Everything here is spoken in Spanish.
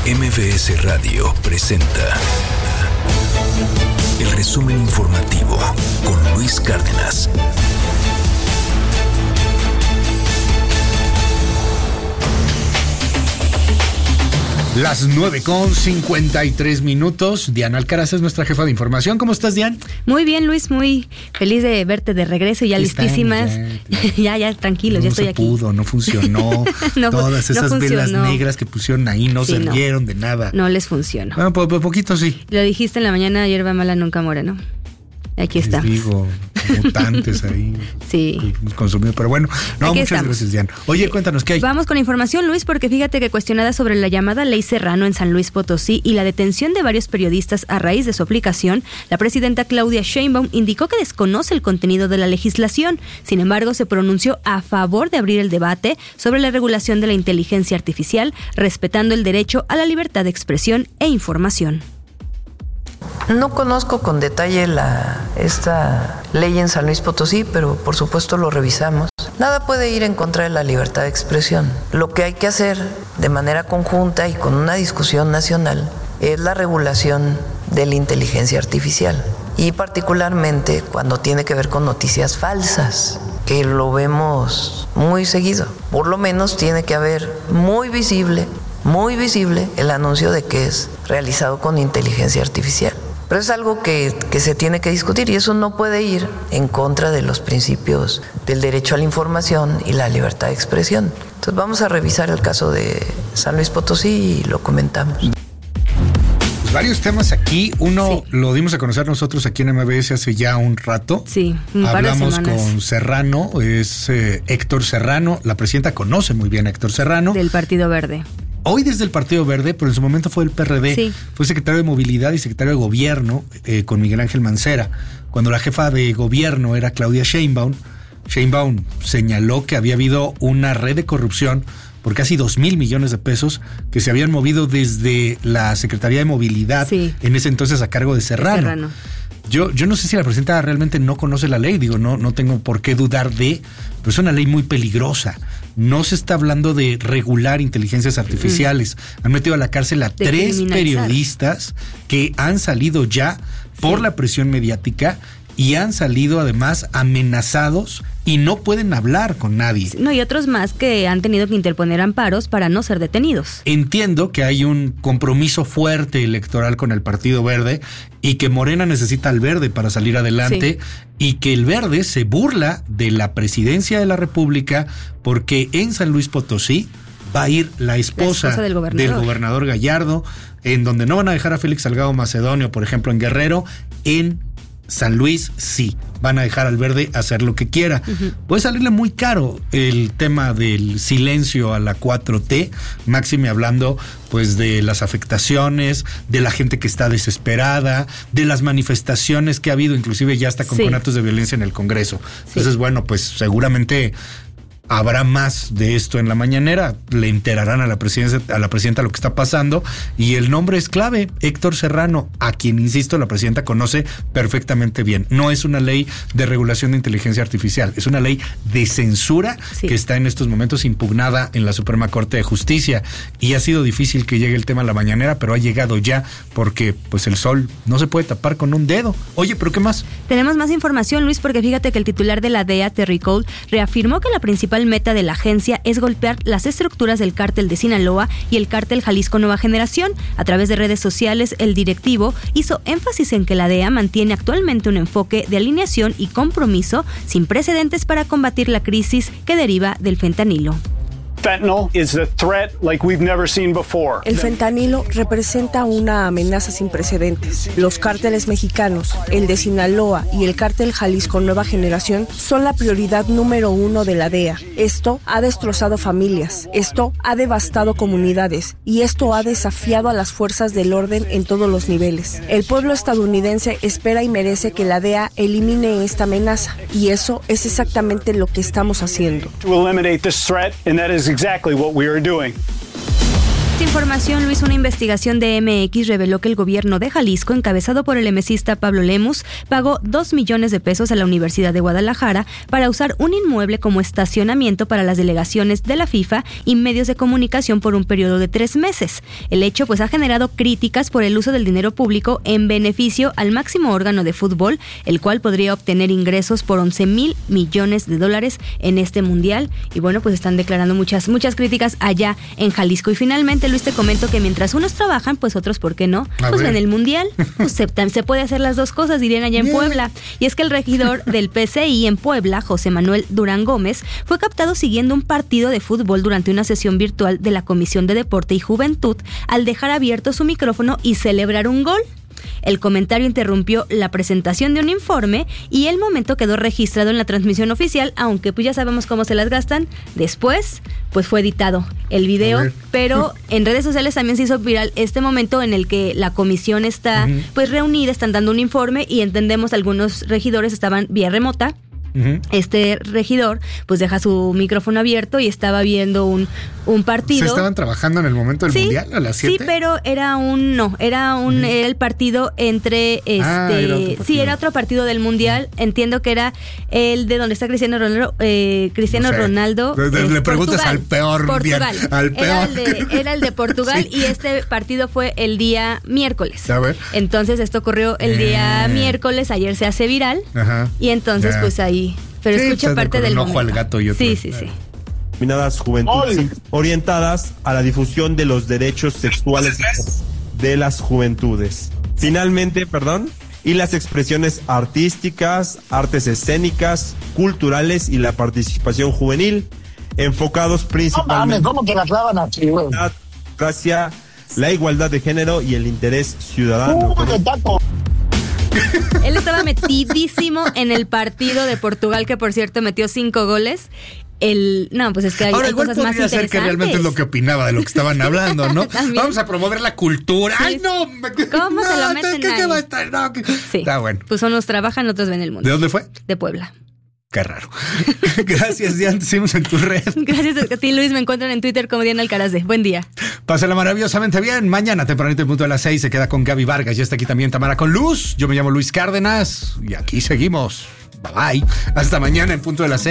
MBS Radio presenta el resumen informativo con Luis Cárdenas. Las 9:53. Diana Alcaraz es nuestra jefa de información. ¿Cómo estás, Diana? Muy bien, Luis, muy feliz de verte de regreso, ya listísimas. Ya, tranquilos, ya estoy aquí. No se pudo, no funcionó. Todas esas velas negras que pusieron ahí no sirvieron de nada. No les funcionó. Bueno, por poquito sí. Lo dijiste en la mañana, hierba mala nunca muere, ¿no? Aquí estamos. Digo, mutantes ahí. Sí. Consumidos, pero bueno. No, aquí muchas estamos. Gracias, Diana. Oye, cuéntanos, ¿qué hay? Vamos con información, Luis, porque fíjate que cuestionada sobre la llamada Ley Serrano en San Luis Potosí y la detención de varios periodistas a raíz de su aplicación, la presidenta Claudia Sheinbaum indicó que desconoce el contenido de la legislación. Sin embargo, se pronunció a favor de abrir el debate sobre la regulación de la inteligencia artificial, respetando el derecho a la libertad de expresión e información. No conozco con detalle esta ley en San Luis Potosí, pero por supuesto lo revisamos. Nada puede ir en contra de la libertad de expresión. Lo que hay que hacer de manera conjunta y con una discusión nacional es la regulación de la inteligencia artificial. Y particularmente cuando tiene que ver con noticias falsas, que lo vemos muy seguido. Por lo menos tiene que haber muy visible el anuncio de que es realizado con inteligencia artificial. Pero es algo que se tiene que discutir y eso no puede ir en contra de los principios del derecho a la información y la libertad de expresión. Entonces vamos a revisar el caso de San Luis Potosí y lo comentamos. Pues varios temas aquí. Uno lo dimos a conocer nosotros aquí en MBS hace ya un rato. Sí, hablamos con Serrano, es Héctor Serrano. La presidenta conoce muy bien a Héctor Serrano. Del Partido Verde. Hoy desde el Partido Verde, pero en su momento fue el PRD, sí. Fue secretario de Movilidad y secretario de Gobierno con Miguel Ángel Mancera. Cuando la jefa de gobierno era Claudia Sheinbaum, Sheinbaum señaló que había habido una red de corrupción por casi 2,000 millones de pesos que se habían movido desde la Secretaría de Movilidad, en ese entonces a cargo de Serrano. Yo no sé si la presidenta realmente no conoce la ley, no tengo por qué dudar pero es una ley muy peligrosa. No se está hablando de regular inteligencias artificiales. Han metido a la cárcel a 3 periodistas que han salido ya por la presión mediática y han salido además amenazados y no pueden hablar con nadie. No, y otros más que han tenido que interponer amparos para no ser detenidos. Entiendo que hay un compromiso fuerte electoral con el Partido Verde y que Morena necesita al Verde para salir adelante y que el Verde se burla de la presidencia de la República porque en San Luis Potosí va a ir la esposa del gobernador Gallardo, en donde no van a dejar a Félix Salgado Macedonio, por ejemplo, en Guerrero, en San Luis sí, van a dejar al Verde hacer lo que quiera. Puede salirle muy caro el tema del silencio a la 4T, máxime hablando pues de las afectaciones, de la gente que está desesperada, de las manifestaciones que ha habido, inclusive ya hasta con conatos de violencia en el Congreso. Entonces, bueno, pues seguramente habrá más de esto en la mañanera, le enterarán a la presidenta lo que está pasando y el nombre es clave, Héctor Serrano, a quien, insisto, la presidenta conoce perfectamente bien. No es una ley de regulación de inteligencia artificial, es una ley de censura que está en estos momentos impugnada en la Suprema Corte de Justicia y ha sido difícil que llegue el tema a la mañanera, pero ha llegado ya porque pues el sol no se puede tapar con un dedo. Oye, ¿pero qué más? Tenemos más información, Luis, porque fíjate que el titular de la DEA, Terry Cole, reafirmó que la principal meta de la agencia es golpear las estructuras del cártel de Sinaloa y el cártel Jalisco Nueva Generación. A través de redes sociales, el directivo hizo énfasis en que la DEA mantiene actualmente un enfoque de alineación y compromiso sin precedentes para combatir la crisis que deriva del fentanilo. El fentanilo representa una amenaza sin precedentes. Los cárteles mexicanos, el de Sinaloa y el cártel Jalisco Nueva Generación son la prioridad número 1 de la DEA. Esto ha destrozado familias, esto ha devastado comunidades y esto ha desafiado a las fuerzas del orden en todos los niveles. El pueblo estadounidense espera y merece que la DEA elimine esta amenaza y eso es exactamente lo que estamos haciendo. Exactly what we are doing. Esta información, Luis, una investigación de MX reveló que el gobierno de Jalisco, encabezado por el emesista Pablo Lemus, pagó 2 millones de pesos a la Universidad de Guadalajara para usar un inmueble como estacionamiento para las delegaciones de la FIFA y medios de comunicación por un periodo de 3 meses. El hecho, pues, ha generado críticas por el uso del dinero público en beneficio al máximo órgano de fútbol, el cual podría obtener ingresos por 11,000 millones de dólares en este mundial. Y bueno, pues están declarando muchas críticas allá en Jalisco. Y finalmente, Luis, te comento que mientras unos trabajan, pues otros, ¿por qué no? Pues ven el mundial, pues se puede hacer las dos cosas, dirían allá en Puebla. Y es que el regidor del PCI en Puebla, José Manuel Durán Gómez, fue captado siguiendo un partido de fútbol durante una sesión virtual de la Comisión de Deporte y Juventud al dejar abierto su micrófono y celebrar un gol. El comentario interrumpió la presentación de un informe y el momento quedó registrado en la transmisión oficial, aunque pues ya sabemos cómo se las gastan. Después, pues fue editado el video, pero en redes sociales también se hizo viral este momento en el que la comisión está pues reunida, están dando un informe y entendemos algunos regidores estaban vía remota. Este regidor pues deja su micrófono abierto y estaba viendo un partido. ¿Se estaban trabajando en el momento del mundial a las 7? Sí, pero era el partido entre era otro partido del mundial. Entiendo que era el de donde está Cristiano Ronaldo. Le preguntas al peor. Portugal. Al peor. Era el de Portugal y este partido fue el día miércoles. Entonces esto ocurrió el día miércoles, ayer se hace viral. Y entonces pues ahí. Pero escucha parte del ojo al gato y otro. Sí. Denominadas juventudes orientadas a la difusión de los derechos sexuales de las juventudes. Finalmente, y las expresiones artísticas, artes escénicas, culturales y la participación juvenil, enfocados principalmente en la democracia, la igualdad de género y el interés ciudadano. Él estaba metidísimo en el partido de Portugal, que por cierto metió 5 goles. Pues es que hay cosas más interesantes. Ser que realmente es lo que opinaba de lo que estaban hablando, ¿no? Vamos a promover la cultura. Sí, ¡ay, no! ¿Cómo se lo meten ahí? ¿Qué va a estar? No, sí. Está bueno. Pues unos trabajan, otros ven el mundo. ¿De dónde fue? De Puebla. Qué raro. Gracias, Diana. Te seguimos en tu red. Gracias a ti, Luis. Me encuentran en Twitter como Diana Alcaraz. Buen día. Pásala maravillosamente bien. Mañana, tempranito, en punto de las 6, se queda con Gaby Vargas. Ya está aquí también Tamara con Luz. Yo me llamo Luis Cárdenas y aquí seguimos. Bye bye. Hasta mañana en punto de las 6.